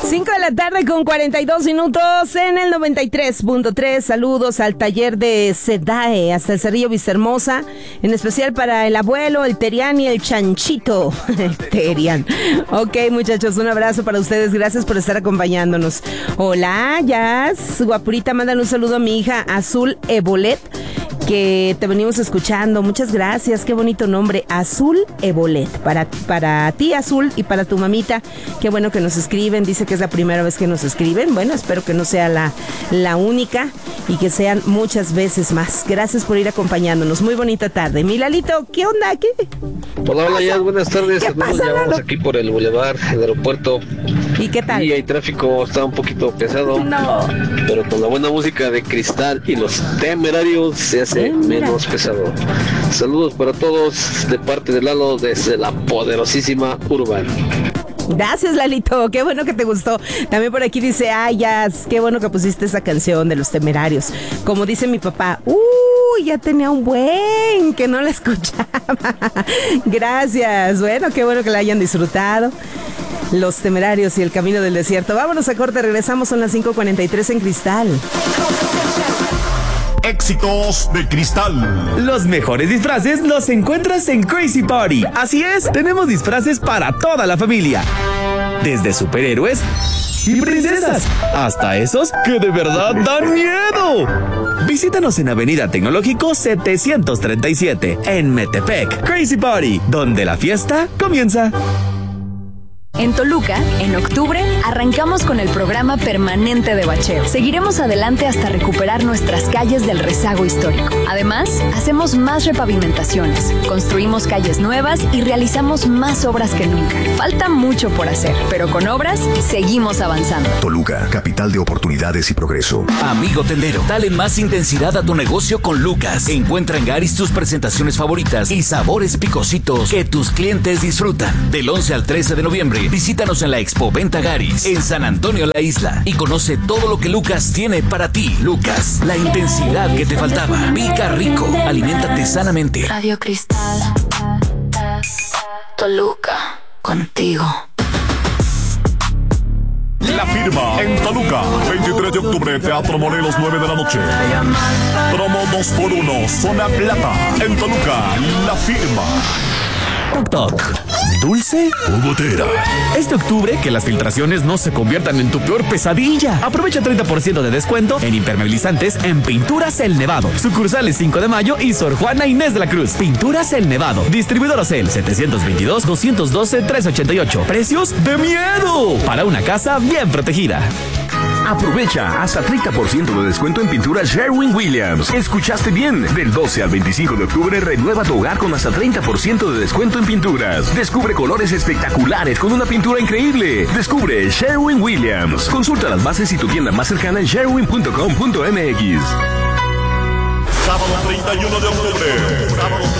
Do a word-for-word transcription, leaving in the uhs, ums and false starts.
cinco de la tarde con cuarenta y dos minutos en el noventa y tres punto tres. Saludos al taller de Sedae hasta el Cerrillo Vistahermosa, en especial para el abuelo, el Terian y el Chanchito. El Terian. Ok, muchachos, un abrazo para ustedes. Gracias por estar acompañándonos. Hola, Jazz. Guapurita, mándale un saludo a mi hija Azul Ebolet, que te venimos escuchando. Muchas gracias, qué bonito nombre, Azul Ebolet. Para, para ti, Azul, y para tu mamita, qué bueno que nos escriben. Dice que es la primera vez que nos escriben. Bueno, espero que no sea la, la única y que sean muchas veces más. Gracias por ir acompañándonos. Muy bonita tarde. Mi Lalito, ¿qué onda? ¿Qué? Hola, hola, ya, buenas tardes. ¿Qué Nos pasa, llevamos Lalo? aquí por el bulevar, el aeropuerto. ¿Y qué tal? Y hay tráfico, está un poquito pesado. No. Pero con la buena música de Cristal y los Temerarios se hace Ay, mira. menos pesado. Saludos para todos de parte de Lalo desde la poderosísima Urban. Gracias, Lalito, qué bueno que te gustó. También por aquí dice, ay, ya, qué bueno que pusiste esa canción de los Temerarios. Como dice mi papá, uy, ya tenía un buen que no la escuchaba. Gracias, bueno, qué bueno que la hayan disfrutado. Los Temerarios y el Camino del Desierto. Vámonos a corte, regresamos, son las cinco cuarenta y tres en Cristal. Éxitos de Cristal. Los mejores disfraces los encuentras en Crazy Party. Así es, tenemos disfraces para toda la familia. Desde superhéroes y princesas hasta esos que de verdad dan miedo. Visítanos en Avenida Tecnológico setecientos treinta y siete en Metepec. Crazy Party, donde la fiesta comienza. En Toluca, en octubre, arrancamos con el programa permanente de bacheo. Seguiremos adelante hasta recuperar nuestras calles del rezago histórico. Además, hacemos más repavimentaciones, construimos calles nuevas y realizamos más obras que nunca. Falta mucho por hacer, pero con obras seguimos avanzando. Toluca, capital de oportunidades y progreso. Amigo tendero, dale más intensidad a tu negocio con Lucas. Encuentra en Garis tus presentaciones favoritas y sabores picositos que tus clientes disfrutan. Del once al trece de noviembre, visítanos en la Expo Venta Garis, en San Antonio la Isla, y conoce todo lo que Lucas tiene para ti. Lucas, la intensidad que te faltaba. Pica rico, aliméntate sanamente. Radio Cristal, Toluca, contigo. La Firma en Toluca, veintitrés de octubre, Teatro Morelos, nueve de la noche. Promo dos por uno, Zona Plata. En Toluca, La Firma. Toc Toc. ¿Dulce o gotera? Este octubre, que las filtraciones no se conviertan en tu peor pesadilla. Aprovecha treinta por ciento de descuento en impermeabilizantes en Pinturas El Nevado. Sucursales cinco de mayo y Sor Juana Inés de la Cruz. Pinturas El Nevado. Distribuidor Ocel setecientos veintidós, doscientos doce, trescientos ochenta y ocho. Precios de miedo para una casa bien protegida. Aprovecha hasta treinta por ciento de descuento en pinturas Sherwin-Williams. ¿Escuchaste bien? Del doce al veinticinco de octubre, renueva tu hogar con hasta treinta por ciento de descuento en pinturas. Descubre colores espectaculares con una pintura increíble. Descubre Sherwin-Williams. Consulta las bases y tu tienda más cercana en sherwin punto com punto m x. Sábado treinta y uno de octubre. Sábado